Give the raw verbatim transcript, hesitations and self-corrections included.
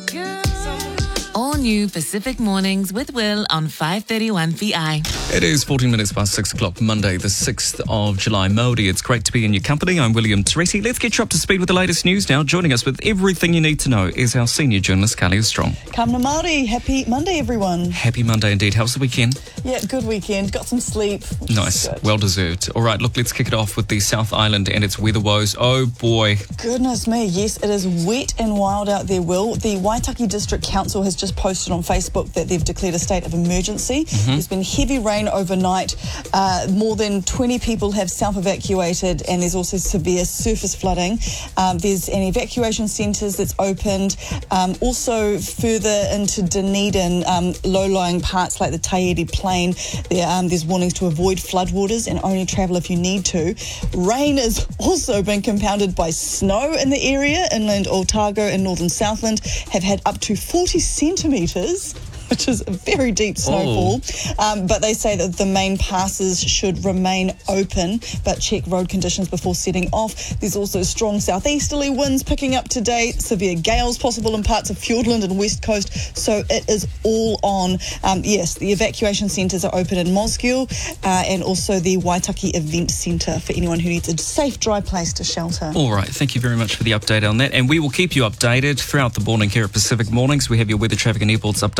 All new Pacific Mornings with Will on five thirty-one V I. It is fourteen minutes past six o'clock, Monday, the sixth of July. Modi, it's great to be in your company. I'm William Teresi. Let's get you up to speed with the latest news now. Joining us with everything you need to know is our senior journalist, Kalia Strong. Kamna Māori. Happy Monday, everyone. Happy Monday indeed. How's the weekend? Yeah, good weekend. Got some sleep. Nice. Well deserved. All right, look, let's kick it off with the South Island and its weather woes. Oh, boy. Goodness me. Yes, it is wet and wild out there, Will. The Waitaki District Council has just posted on Facebook that they've declared a state of emergency. Mm-hmm. There's been heavy rain overnight. Uh, more than twenty people have self-evacuated, and there's also severe surface flooding. Um, there's an evacuation centres that's opened. Um, also, further into Dunedin, um, low-lying parts like the Taieri Plain, there, um, there's warnings to avoid floodwaters and only travel if you need to. Rain has also been compounded by snow in the area. Inland Otago and northern Southland have had up to forty centimetres, which is a very deep snowfall. Oh. Um, but they say that the main passes should remain open, but check road conditions before setting off. There's also strong southeasterly winds picking up today, severe gales possible in parts of Fiordland and West Coast, so it is all on. Um, yes, the evacuation centres are open in Mosgiel uh, and also the Waitaki Event Centre for anyone who needs a safe, dry place to shelter. All right, thank you very much for the update on that, and we will keep you updated throughout the morning here at Pacific Mornings. We have your weather, traffic and airports update